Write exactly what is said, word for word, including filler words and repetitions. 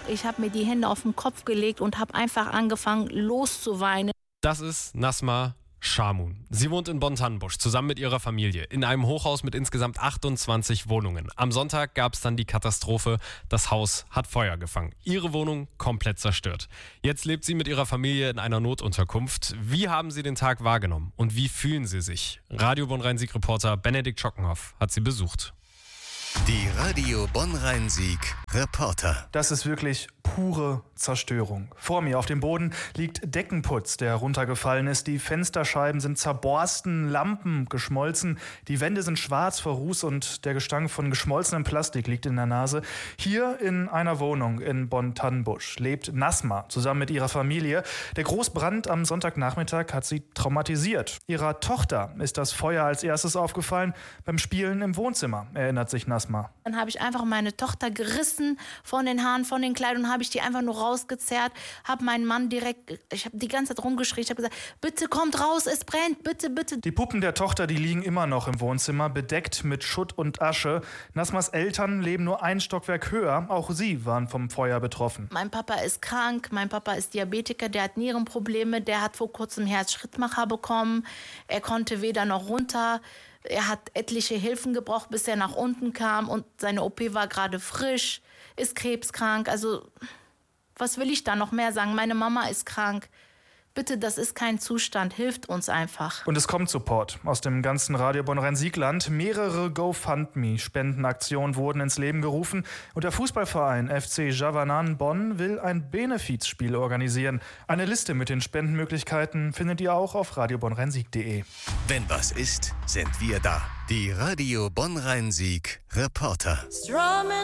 Ich habe mir die Hände auf den Kopf gelegt und habe einfach angefangen loszuweinen. Das ist Nasma Shamoun. Sie wohnt in Bonn-Tannenbusch zusammen mit ihrer Familie in einem Hochhaus mit insgesamt achtundzwanzig Wohnungen. Am Sonntag gab es dann die Katastrophe. Das Haus hat Feuer gefangen. Ihre Wohnung komplett zerstört. Jetzt lebt sie mit ihrer Familie in einer Notunterkunft. Wie haben Sie den Tag wahrgenommen und wie fühlen Sie sich? Radio Bonn-Rhein-Sieg-Reporter Benedikt Schockenhoff hat sie besucht. Die Radio Bonn-Rhein-Sieg-Reporter. Das ist wirklich pure Zerstörung. Vor mir auf dem Boden liegt Deckenputz, der runtergefallen ist. Die Fensterscheiben sind zerborsten, Lampen geschmolzen. Die Wände sind schwarz vor Ruß und der Gestank von geschmolzenem Plastik liegt in der Nase. Hier in einer Wohnung in Bonn-Tannenbusch lebt Nasma zusammen mit ihrer Familie. Der Großbrand am Sonntagnachmittag hat sie traumatisiert. Ihrer Tochter ist das Feuer als erstes aufgefallen beim Spielen im Wohnzimmer, erinnert sich Nasma. Dann habe ich einfach meine Tochter gerissen von den Haaren, von den Kleidern, habe ich die einfach nur rausgezerrt, habe meinen Mann direkt, ich habe die ganze Zeit rumgeschrien, ich habe gesagt, bitte kommt raus, es brennt, bitte, bitte. Die Puppen der Tochter, die liegen immer noch im Wohnzimmer, bedeckt mit Schutt und Asche. Nasmas Eltern leben nur ein Stockwerk höher, auch sie waren vom Feuer betroffen. Mein Papa ist krank, mein Papa ist Diabetiker, der hat Nierenprobleme, der hat vor kurzem Herzschrittmacher bekommen, er konnte weder noch runter. Er hat etliche Hilfen gebraucht, bis er nach unten kam und seine O P war gerade frisch, ist krebskrank. Also was will ich da noch mehr sagen? Meine Mama ist krank. Bitte, das ist kein Zustand, hilft uns einfach. Und es kommt Support aus dem ganzen Radio Bonn-Rhein-Sieg-Land. Mehrere GoFundMe-Spendenaktionen wurden ins Leben gerufen. Und der Fußballverein F C Javanan Bonn will ein Benefizspiel organisieren. Eine Liste mit den Spendenmöglichkeiten findet ihr auch auf radio bonn rhein sieg punkt de. Wenn was ist, sind wir da. Die Radio Bonn-Rhein-Sieg-Reporter.